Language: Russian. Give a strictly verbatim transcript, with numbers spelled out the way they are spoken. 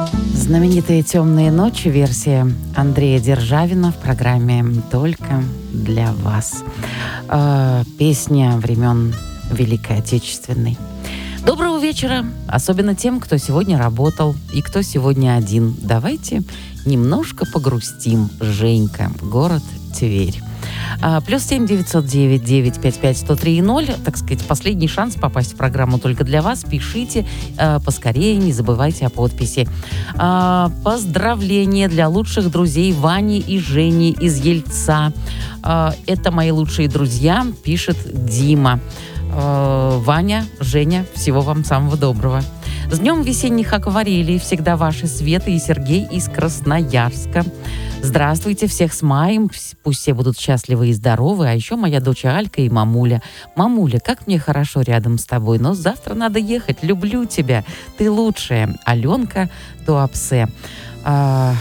Знаменитые «Темные ночи», версия Андрея Державина в программе «Только для вас». Э, песня времен Великой Отечественной. Доброго вечера, особенно тем, кто сегодня работал и кто сегодня один. Давайте немножко погрустим. Женька, город Тверь. А, плюс семь девятьсот девять девять пять пять сто три ноль. Так сказать, последний шанс попасть в программу «Только для вас». Пишите а, поскорее, не забывайте о подписи. А, поздравления для лучших друзей Вани и Жени из Ельца. А, это мои лучшие друзья, пишет Дима. А, Ваня, Женя, всего вам самого доброго. С днем весенних акварелей. Всегда ваши Света и Сергей из Красноярска. Здравствуйте, всех с маем. Пусть все будут счастливы и здоровы. А еще моя дочь Алька и мамуля. Мамуля, как мне хорошо рядом с тобой. Но завтра надо ехать. Люблю тебя. Ты лучшая. Аленка Туапсе. А,